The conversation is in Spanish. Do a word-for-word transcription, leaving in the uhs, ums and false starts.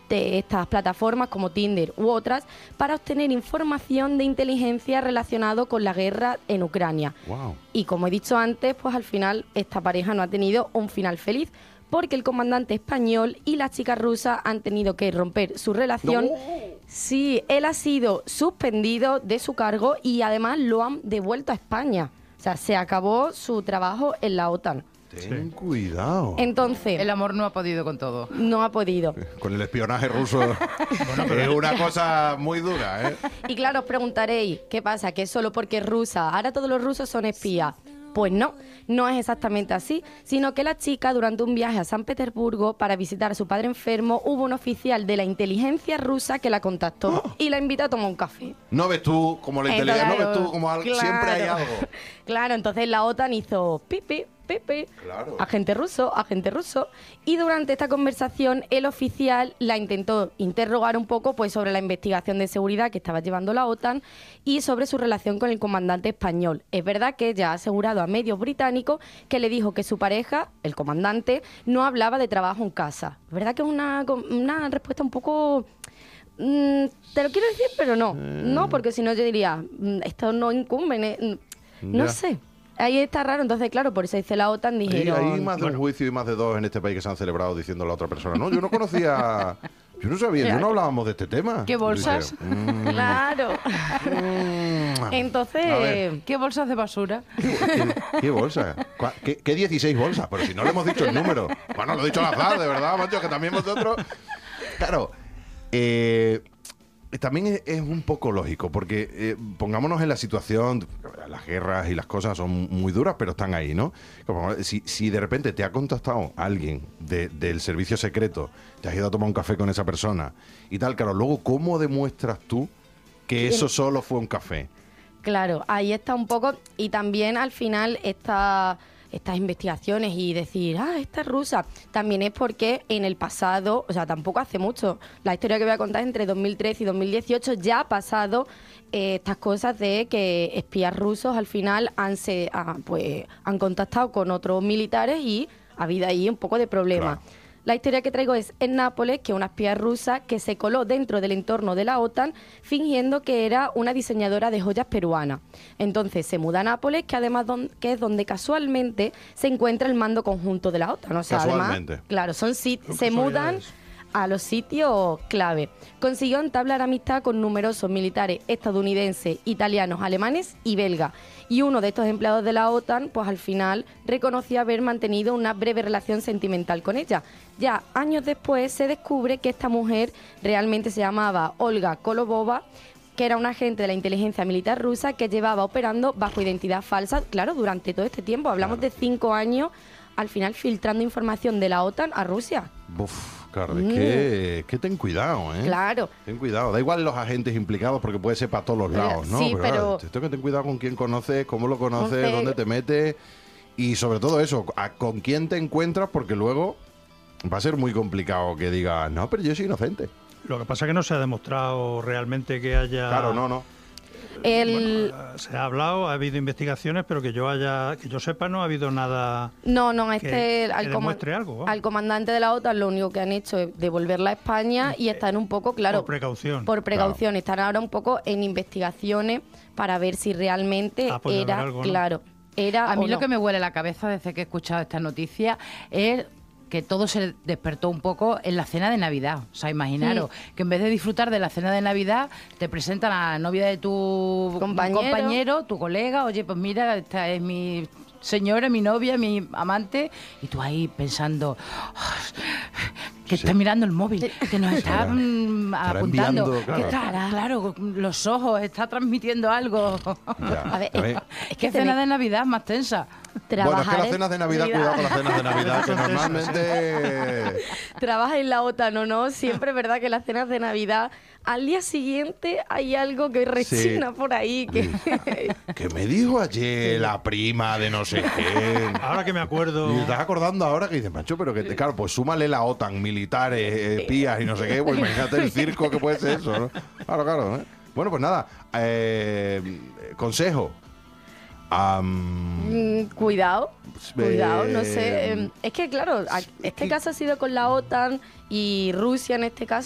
de estas plataformas como Tinder u otras para obtener información de inteligencia relacionado con la guerra en Ucrania. Wow. Y como he dicho antes, pues al final esta pareja no ha tenido un final feliz, porque el comandante español y la chica rusa han tenido que romper su relación. ¡No! Sí, él ha sido suspendido de su cargo y además lo han devuelto a España. O sea, se acabó su trabajo en la OTAN. Ten Sí. cuidado. Entonces, El amor no ha podido con todo. no ha podido. Con el espionaje ruso es una cosa muy dura, ¿eh? Y claro, os preguntaréis, ¿qué pasa? ¿Que es solo porque es rusa? ¿Ahora todos los rusos son espías? Pues no, no es exactamente así, sino que la chica, durante un viaje a San Petersburgo para visitar a su padre enfermo, hubo un oficial de la inteligencia rusa que la contactó y la invitó a tomar un café. No ves tú como la Eh, inteligencia, no claro, ves tú como al- claro. siempre hay algo. Claro, entonces la OTAN hizo pipi, pipi, Claro. agente ruso, agente ruso. Y durante esta conversación el oficial la intentó interrogar un poco pues sobre la investigación de seguridad que estaba llevando la OTAN y sobre su relación con el comandante español. Es verdad que ella ha asegurado a medios británicos que le dijo que su pareja, el comandante, no hablaba de trabajo en casa. Es verdad que es una, una respuesta un poco... Mm, te lo quiero decir, pero no. No, porque si no yo diría, mm, esto no incumbe. eh, No Ya. sé. Ahí está raro. Entonces, claro, por eso dice la OTAN, Hay, dijeron... hay más de un juicio y más de dos en este país que se han celebrado diciendo a la otra persona. No, yo no conocía... Yo no sabía, yo no hablábamos de este tema. ¿Qué bolsas? Dice, mm, Claro. mm. Entonces... A ver. ¿Qué bolsas de basura? ¿Qué, qué bolsa? ¿Cuá- ¿Qué, ¿Qué dieciséis bolsas? Pero si no le hemos dicho el número. Bueno, lo he dicho al azar, de verdad, macho, que también vosotros... Claro, eh, también es, es un poco lógico, porque eh, pongámonos en la situación, las guerras y las cosas son muy duras, pero están ahí, ¿no? Como, si, si de repente te ha contactado alguien de- del servicio secreto, te has ido a tomar un café con esa persona y tal, claro, luego, ¿cómo demuestras tú que eso solo fue un café? Claro, ahí está un poco, y también al final esta, estas investigaciones y decir, ah, esta es rusa, también es porque en el pasado, o sea, tampoco hace mucho, la historia que voy a contar es entre dos mil trece y dos mil dieciocho, ya ha pasado eh, estas cosas de que espías rusos al final han, se, ah, pues, han contactado con otros militares y ha habido ahí un poco de problema. Claro. La historia que traigo es en Nápoles, que una espía rusa que se coló dentro del entorno de la OTAN fingiendo que era una diseñadora de joyas peruana. Entonces se muda a Nápoles, que además don- que es donde casualmente se encuentra el mando conjunto de la OTAN. O sea, Casualmente. además, claro, son sit- Son se mudan casualidades. a los sitios clave. Consiguió entablar amistad con numerosos militares estadounidenses, italianos, alemanes y belgas. Y uno de estos empleados de la OTAN, pues al final reconoció haber mantenido una breve relación sentimental con ella. Ya años después se descubre que esta mujer realmente se llamaba Olga Kolobova, que era un agente de la inteligencia militar rusa que llevaba operando bajo identidad falsa, claro, durante todo este tiempo. Hablamos de cinco años, al final filtrando información de la OTAN a Rusia. Uf, claro, es Mm. que, es que ten cuidado, ¿eh? Claro. Ten cuidado, da igual los agentes implicados porque puede ser para todos los Pero- lados, ¿no? sí, pero- claro, tengo que tener cuidado con quién conoces, cómo lo conoces, Entonces- dónde te metes y sobre todo eso, a- con quién te encuentras porque luego va a ser muy complicado que digas, no, pero yo soy inocente. Lo que pasa es que no se ha demostrado realmente que haya... Claro, no, no. El... Bueno, eh, se ha hablado, ha habido investigaciones, pero que yo haya, que yo sepa, no ha habido nada. No, no, que- este que al, coma- demuestre algo, vamos. al comandante de la OTAN lo único que han hecho es devolverla a España y están un poco, claro, Por precaución. por precaución, están ahora un poco en investigaciones para ver si realmente Ah, puede haber era, algo, ¿no? claro, era A mí o lo no. que me huele la cabeza desde que he escuchado esta noticia es que todo se despertó un poco en la cena de Navidad. O sea, imaginaros que en vez de disfrutar de la cena de Navidad, te presentan a la novia de tu Compañero. compañero, tu colega. Oye, pues mira, esta es mi señora, mi novia, mi amante. Y tú ahí pensando... Que está mirando el móvil, que nos está Estará- mm, estará apuntando. enviando, Que claro. estará, claro, los ojos, está transmitiendo algo. Ya, A ver, a ver. es Qué que cena tenéis- de Navidad más tensa. Bueno, es que trabajar las en- cenas de Navidad, Mira, cuidado con las cenas de Navidad, que normalmente... trabaja en la OTAN o no, siempre es verdad que las cenas de Navidad, al día siguiente hay algo que rechina por ahí. Que... Que me dijo ayer la prima de no sé qué. Ahora que me acuerdo. Y te estás acordando ahora que dices, macho, pero que te, claro, pues súmale la OTAN, militares, eh, espías y no sé qué, pues imagínate el circo que puede ser eso, ¿no? Claro, claro. ¿eh? Bueno, pues nada, eh, consejo. Am, Mm, cuidado, cuidado, no eh, sé. em, Es que, claro, a- este caso ha sido con la OTAN y Rusia en este caso.